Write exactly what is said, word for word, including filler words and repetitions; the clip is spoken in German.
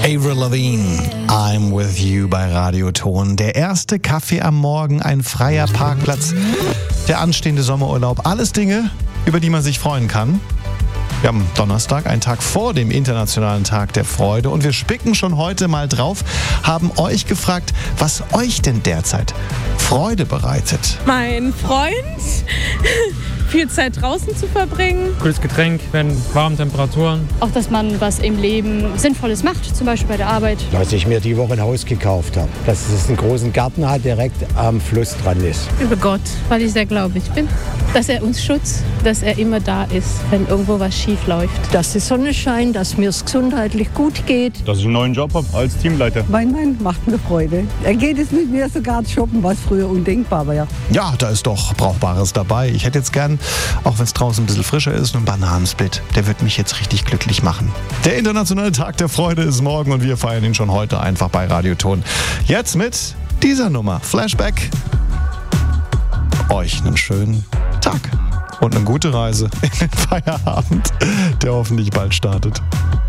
Avril Lavigne, I'm with you bei Radioton. Der erste Kaffee am Morgen, ein freier Parkplatz, der anstehende Sommerurlaub. Alles Dinge, über die man sich freuen kann. Wir haben Donnerstag, einen Tag vor dem Internationalen Tag der Freude. Und wir spicken schon heute mal drauf, haben euch gefragt, was euch denn derzeit Freude bereitet. Mein Freund, viel Zeit draußen zu verbringen. Cooles Getränk, wenn warme Temperaturen. Auch, dass man was im Leben Sinnvolles macht, zum Beispiel bei der Arbeit. Dass ich mir die Woche ein Haus gekauft habe. Dass es einen großen Garten hat, direkt am Fluss dran ist. Über Gott, weil ich sehr gläubig bin. Dass er uns schützt, dass er immer da ist, wenn irgendwo was schief läuft. Dass die Sonne scheint, dass mir es gesundheitlich gut geht. Dass ich einen neuen Job habe als Teamleiter. Mein Mann macht mir Freude. Er geht es mit mir sogar shoppen, was früher undenkbar war. Ja, da ist doch Brauchbares dabei. Ich hätte jetzt gern, auch wenn es draußen ein bisschen frischer ist, einen Bananensplit. Der wird mich jetzt richtig glücklich machen. Der Internationale Tag der Freude ist morgen und wir feiern ihn schon heute einfach bei Radioton. Jetzt mit dieser Nummer. Flashback. Euch einen schönen Tag und eine gute Reise in den Feierabend, der hoffentlich bald startet.